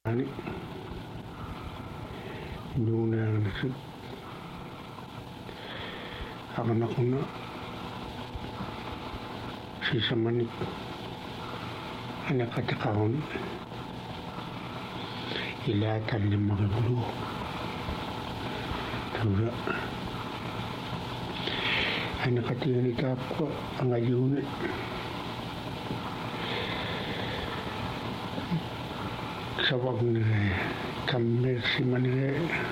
Ani nuunaangasut aqnaquna sisamanik anaqatiqaruni ilaatallimaqivulu tuga anaqatiganitaapqa angayuuni sawagnire kammersimanire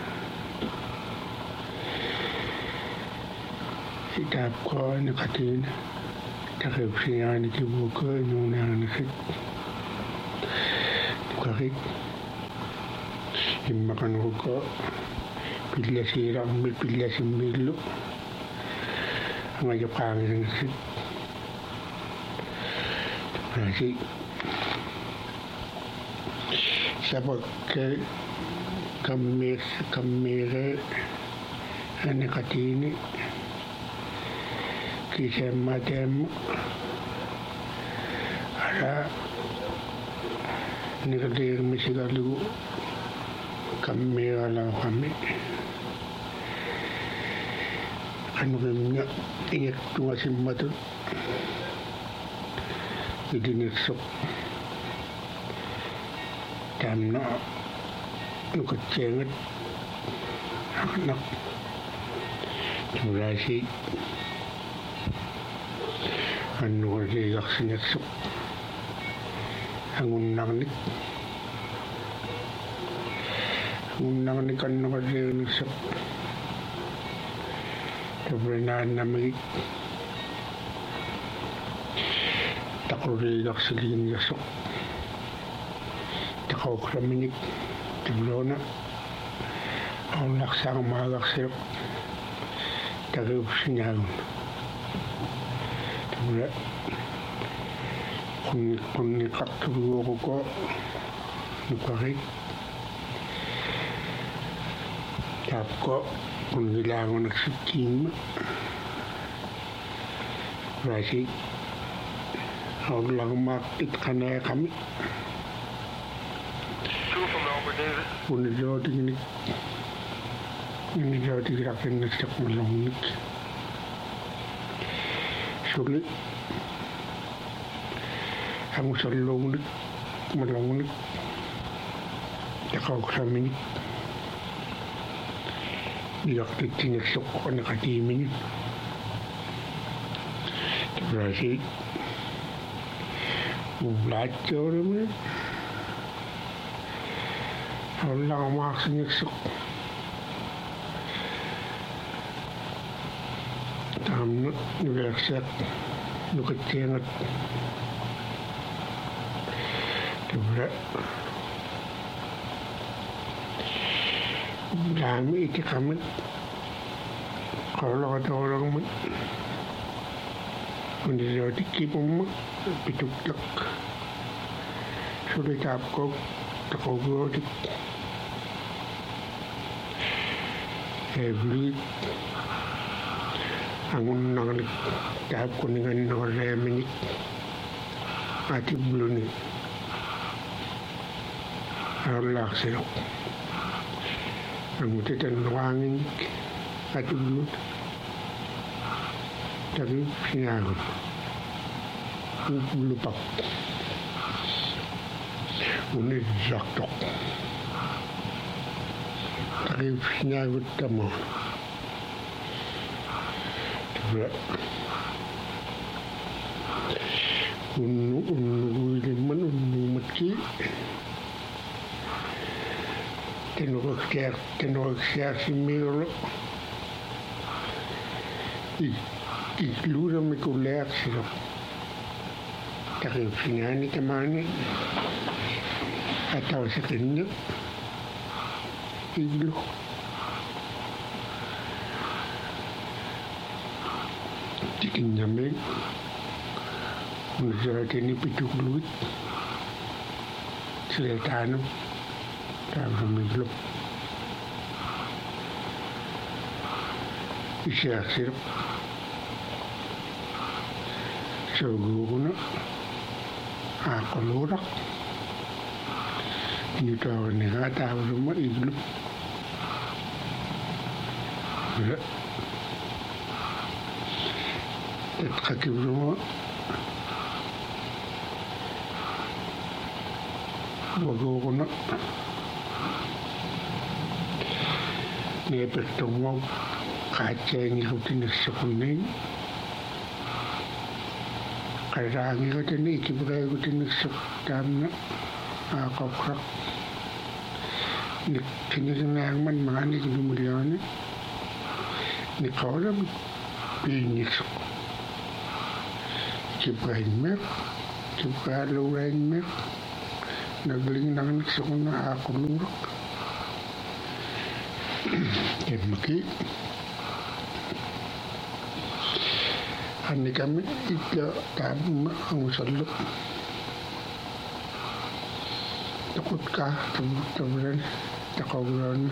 itaapqa anaqatina taqipsiyaani kibuka nuunaangasut tuqarit immaqanuqa pillasiiraammi pillasimmiillu angayuqaangisangasut tuqasi sabakke kammire anaqatini kisemmateemma ala niqaliirmisigalugu kammiiralaaqami qanuqimna iñaktungasimmatut idinirsuq tamna nukatsiangat aqnaq turasi annuqaliigarsingersuq angunnarnik annuqaliinersuq tabrinaannamigik taquriigarsilingersuq taqauqlaminik tabloona aunaqsaarmaagarsiuq tagiupsinaagun tabla qunniqqartuguuruko nukarit taapko qunngilaagunaksuttiimma rasi aullarmaaqtit qaneeqami unijootigirakkennersiqmallarnik suli angusalluunik mallarnik taqauqlaminik iaqtitsingersuq anaqatiiminik tabrasi ulaatsoorimi aullarmaarsingersuq taamna nulersiaq nukatsiangat tabla laami itiqamik qaulaqatooragmat unijootikkipumma pituklaq sulitaapkoq taqauguutik evlit angunnarnik taapkuningannerleeminik atibluni aulaarsiluq angutitannuaanginik atiblut tagipsinaagun lupak unissartoq tagipsinaaguttamo tabla unnuguilimman unnuumatki tenuqaksiarsimmiurlu ikluuramikulearsiluq taqipsinaani tamaani atausiqinna iglu tikinnamik unijootiini pitukluit siletaanum taavramigluq isiarsiruq soguguna aqaluraq Itu awak ni kata rumah iglu. Kaki rumah bago ko na niepetong mo kaceng ikutin sa kuning kailangan ikutin ni kibigay ikutin sa dam na akaprak ni kinikinayang man mga ni kinumulyan ni kaulam pinis kibigay mer kibigay luwain mer nagling nang sa kuna ako lurak kaya maki hani kami ika tabi ang salok takot ka taburan takawuran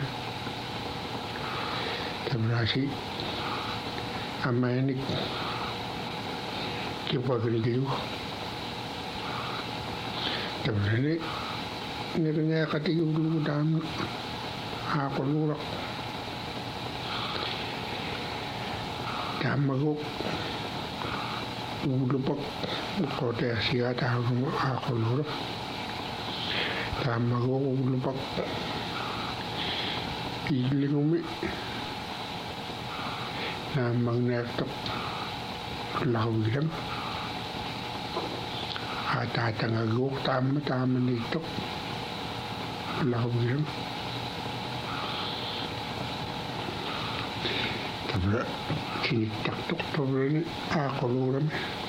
tabrasi amayanik kipagaligiyo tabrani nirnya katigong dulu dam ako lurak damagok ulupak kote siya tahu ako lurak damagok ulupak ilingumi namang nertok lawilang atatangagok tama nitok lawilang tabra sinitaktok tabra ni ako luram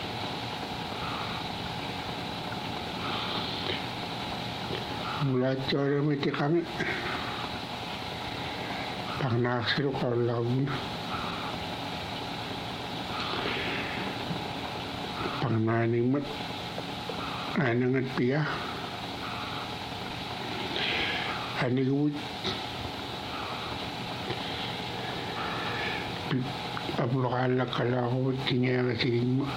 mula cara mati kami pang naksiro kalawin pang naningat nanangat piya anigawit ablokalak kalawit kinyagasing mo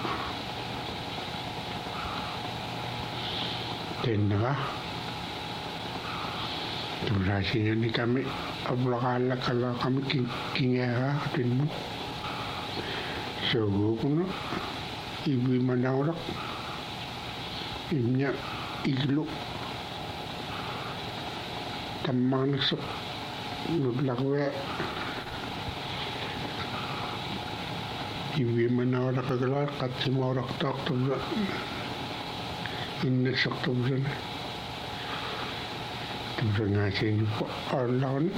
tenda ka tubrasinya ni kami ablokalak kalau kami kinyagasing mo so kuno ibu manawrak imnya iglo tamang nasok nuglakwe ibu manawrak kagala katsimawrak tok tubra innasok tubra tubra ngasin po arlawan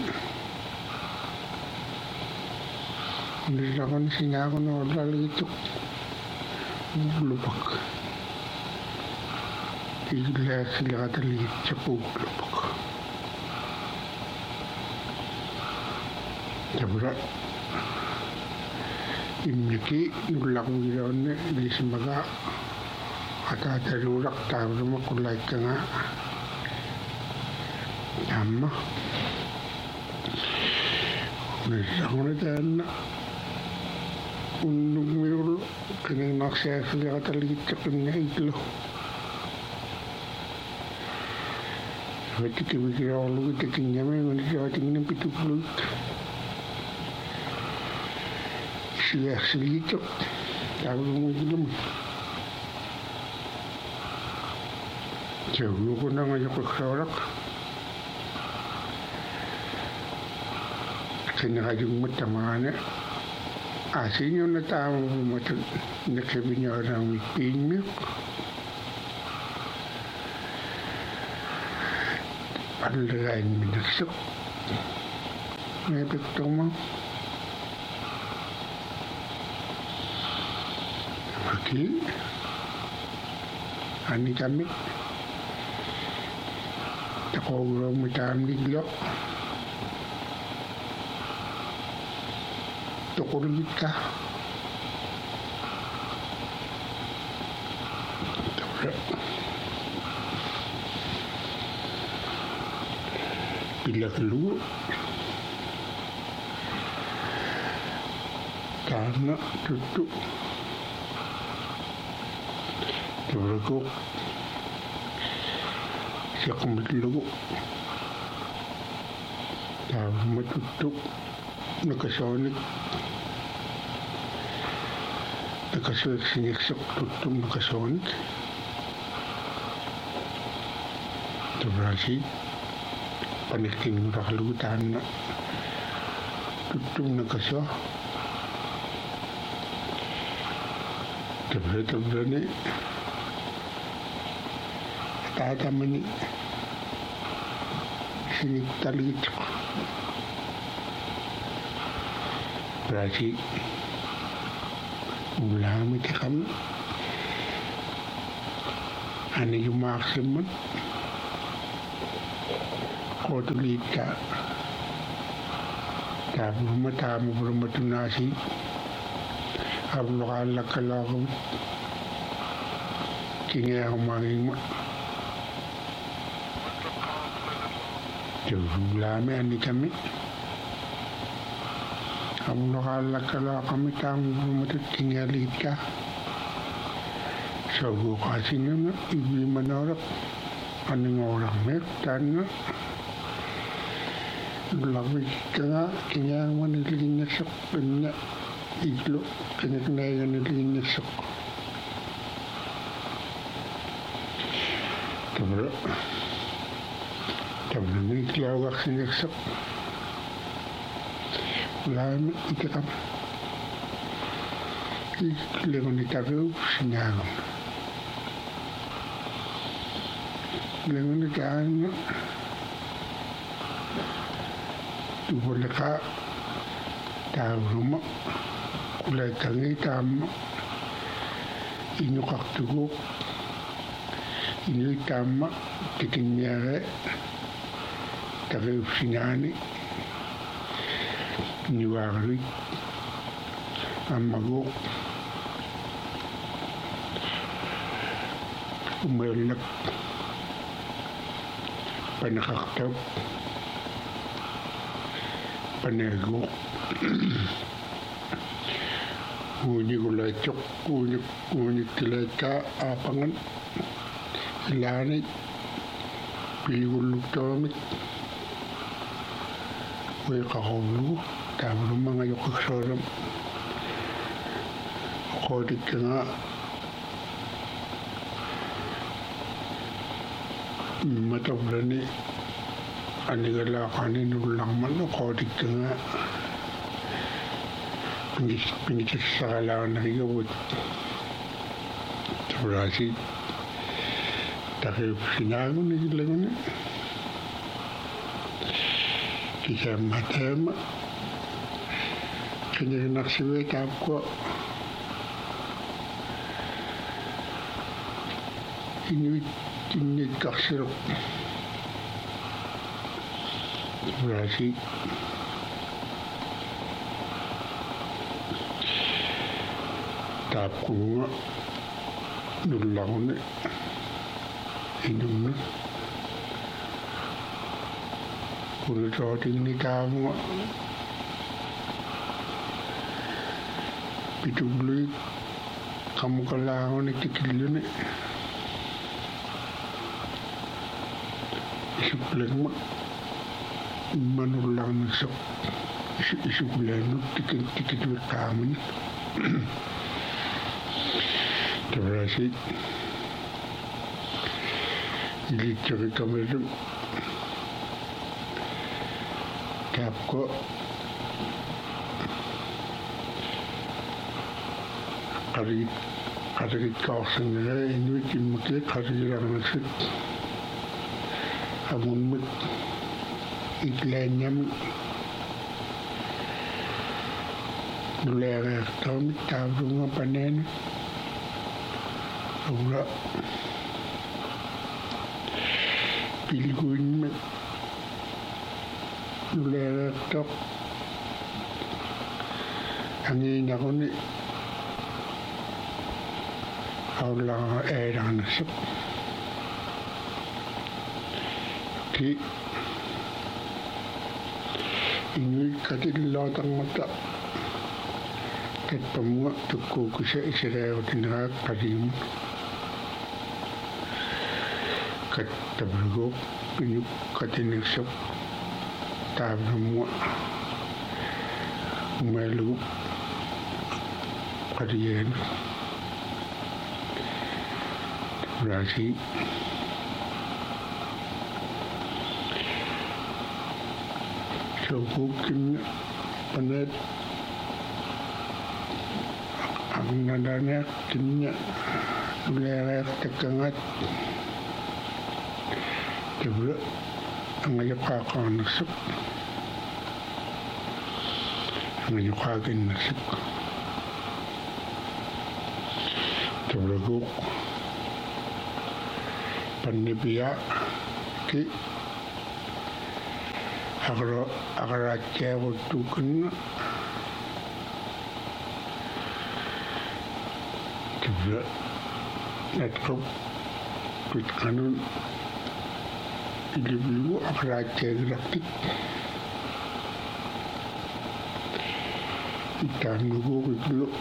nilakan sinakon orlal itok lupak igla sila kataligit sa puglupak sabra imyaki nulak wilawan di sembaga atatalurak tayo makulay ka nga tama nilang na dyan na unong mayroon kanyang naksaya sila kataligit sa kanya iglo Wati kibikira olu kita kinyame mani jawa tingin pitupulut. Siya silito. Tahu mo gilum. Jauh ko na ngayon ko karak. Sinakajung matamana. Asin yung natawang pumatag. Nagsabi niya orang ipin Alrain minasok. May epekto mo. Maki. Ani kami. Takogro mo tam liglo. Tukulbit ka. Bila keluar karena tutup terberkuk siya kumitlugo. Tapos matutok, nakasonik. Nakasonik siniksok tutok nakasonik. Terasi panikin nakalutan na tutok nakaso. Tabla ni tatama ni siniktalit ko. Terasi ulamit kami. Ano yung maximum? Kotulit ka. Tapos matama puro matunasi. Hablo kalakalaw. Kingay ako maging ulami ani kami. Hablo kalakalaw kami tamo puro matutkingalit ka. So kasi nga ibi manarap. Anong orang mertan nga. Lagi ka nga, kaya nga niligin na sok, kanya iglo, kanya nga niligin na sok. Tabla nga iklaw ka sinaksak. Wala naman itakam. Iklaw ni tagaw, sinagam. Iklaw ni kaan nga. Wala ka tao rumah kulay tangi tama inyo kaktugok inyo tama tikinyare tagay sinani niwari amagok umalak panakaktab panego unyi gulay cok unyi tilay ka apangan ilani piligulog tomit way kakawlo tama ng mga yukaksoram kodik ka nga matabla ni anigala kanin ulang man kodik ka nga pingitis sa kailangan na higawot terasi takip sinago na hilang na kisah matema kanya naksiwe tap ko inuit kaksirok terasi tap ko nga nulang na inom na kung nasoting ni tamo nga pitugloy kamu kalangon na tikilo na isuklang mo manulang na sok isuklang no tikitwir kamo na terasi ilicari kami rin tap ko karit kawasan nila inuit yung makit karirang nasit amun mat itlayan niyamin nulayang aktamit tawag nga panen wala piliguin mo nulayang aktak hangin ako ni lang erang nasip ki ini katilatang mata ket pamua tukku kusa isireo tinrak kadim katablugo pinyuk katinisok tabnumwa melu kadiyen rasi Sokukin panet ang nadanak tinya ulerak tekangat coba ang ayakakan nasuk ang ayakakin nasuk coba guk panibia ki agar cewek tu kena juga laptop fit kanun dulu agar cewek rakit kita nunggu dulu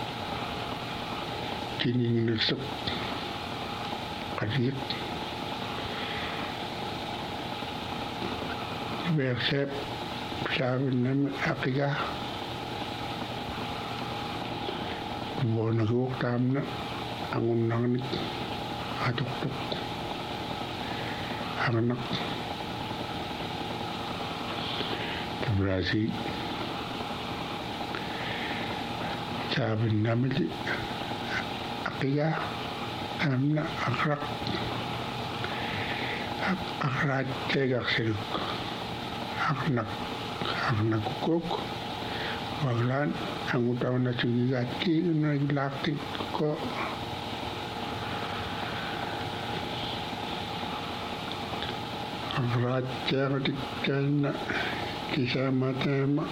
kini nesek kadir Bersep saben akiga bonaguk tamna angun nangnik atuk anak berasi saben namli akiga tamna akrak tegak siruk anak kukuk waglan ang utaw na sugigati na ilaktik ko ang ratya katikkan na kisama tema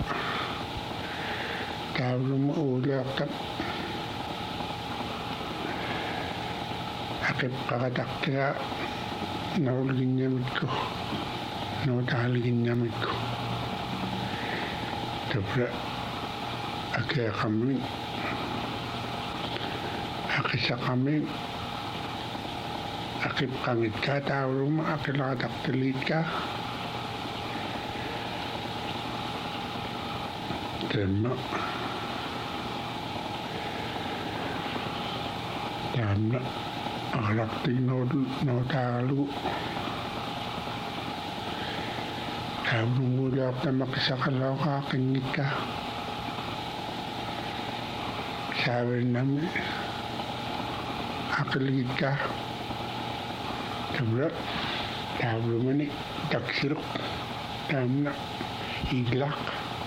tawlo mo ulakap akip kakatakya nauligin nyamit ko nautahaligin nyamit ko Tabra akya kami akisa kami akip kangit ka tawlo mo akilakataktilit ka tema tamna akalaktik nautalo tawlo mo ulap na makisakalaw ka kangit ka sabi namin akaligid ka tabla tawlo mani taksirok tamna iglak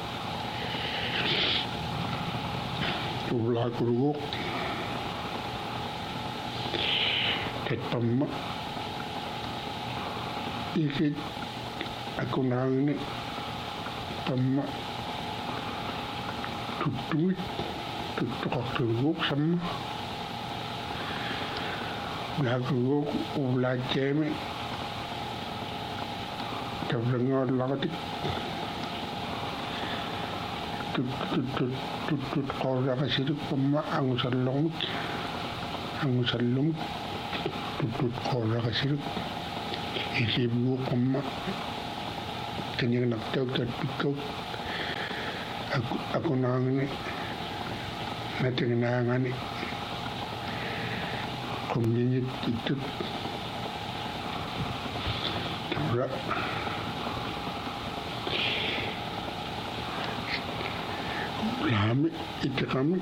tubla kurugok tetama ikit aku nangini tama tutumit tutukak turugok sama nagugok ulat jemi tablangot lakatik tut kora kasiruk pama ang salong tut kora kasiruk isibuk pama kanyang nagtawag at pikaw ako nangani nating nangani kuminyit itut tabla lami iti kami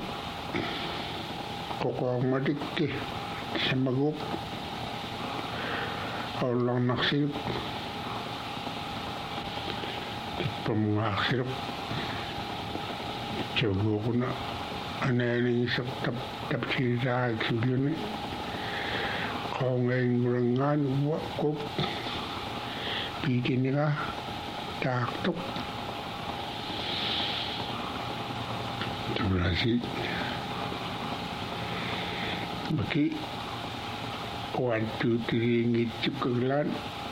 koko ang madikti sa magop orang naksirip pemangakirip coba ko na anayang isang tapsirahag siglo ni kau ngayon merengan wakop bikin nila taktok berasi bagi 1, 2, 3 ngicip kegelan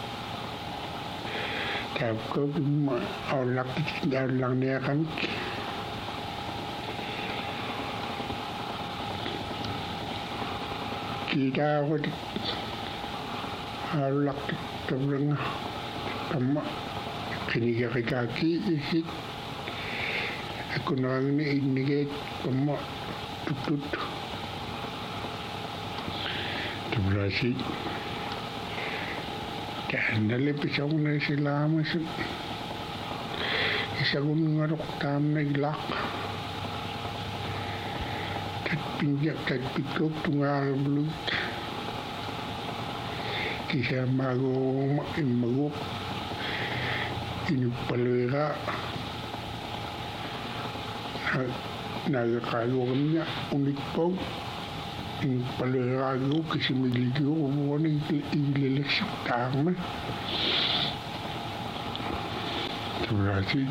tapos orang lang niya kan kita ako alak tabrang tama kinigakikaki isik ako nang niinigit tama tutut tabrasi kaya nalipisaw na sila masuk isagun ngarok tam naglak tatpinyak tatpitkok tungarablut kisah magong maguk inupalwera nagakalo kami niya ulit po inupalwera ko kasi miligo kumuha na ililisip tama berarti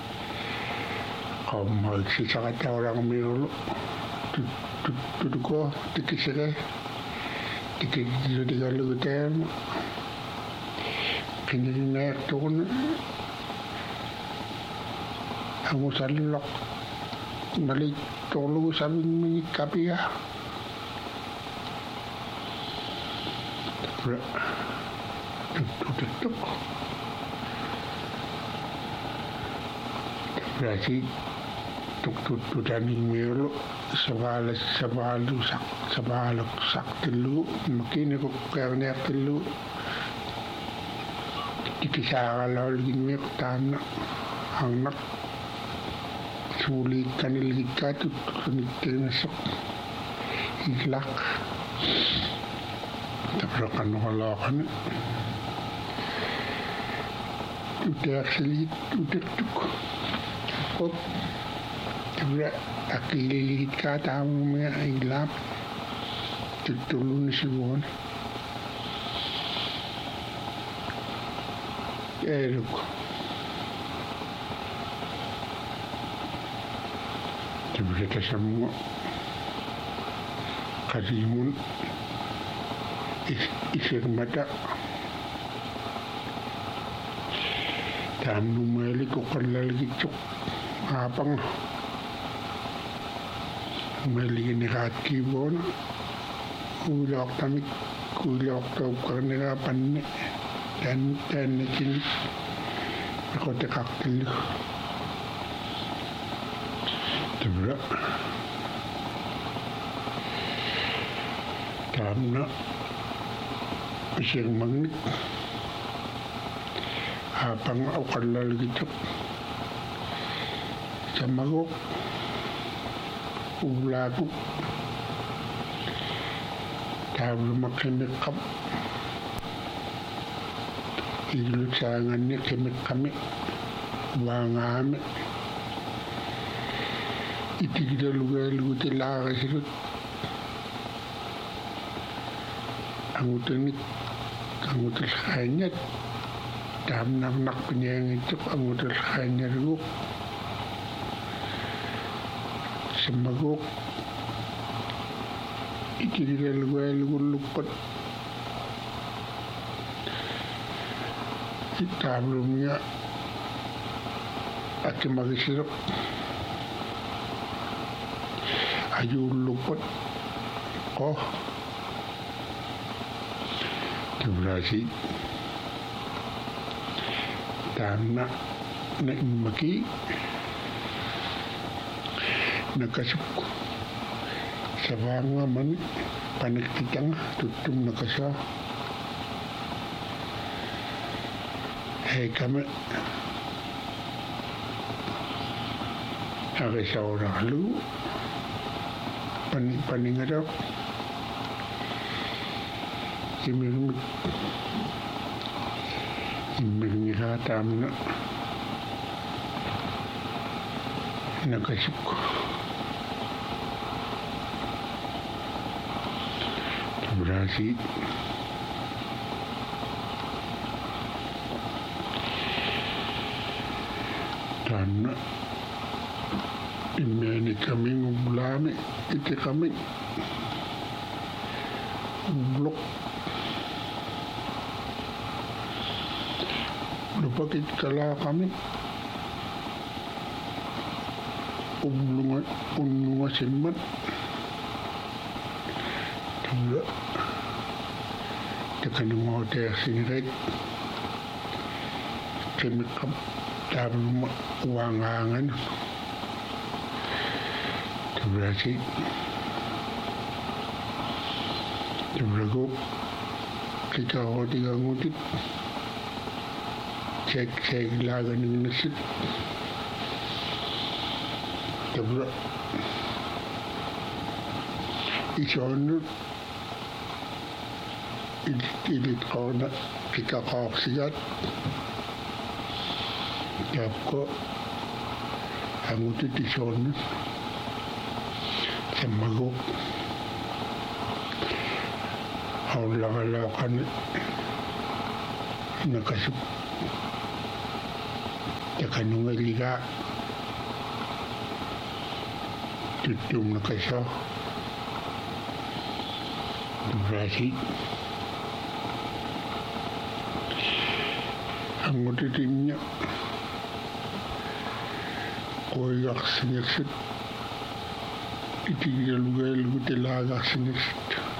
kau magsisakat na orang mirolo tutup ko tikisire tiga lutem pininayak to ko ang usalok balik tolo sabi ng kapiya tutup berarti tutudaning mirolo sabalak sak telu makini ko karne telu tikisara lolgin mir tan anak sulit kanilika tutunitin sok iglak tabrakan halakan udah selit udah cukup kok tabra akililit ka tamo mga iglap tutulong si Juan eruk tabra ta semua karimun isir mata tam numeli ko kalal gitsuk apang mali ni kaki bon ulok tamik ulok to karena pan dan kini aku tekak dulu tabra tamna isir magnik apang au kalal gitsuk sa magok ulago tablo makimikap ilut sangan ni kimik kami wangame itigida lugalugu tilaka sirut angutunik angutul kanyat tamnak penyang itu angutul kanyat ruk semagok itigida lugalugu lupat itablumnya akin magisirap ayun lupat oh keberasi tanah na imaki nakasuk sa mga man panagtitang tutum nakasa kami sa orang lu paningarap imirmit hatam na nakasuk berasi dan ini kami ngulami itu kami blok lupa kita kami ununga simat takanungoteer sinirit kemikap tabluma uangaangan tabrasi tabrago kikahotigangutit cek lagan nasit tabra isonut ilit kauna kikakaksigat yapko angutit isonut samago haulakalakan nakasup takanungaliga tutum nakasa berarti anggota timnya koyak sineksit itigal lugal gutelaga sineksit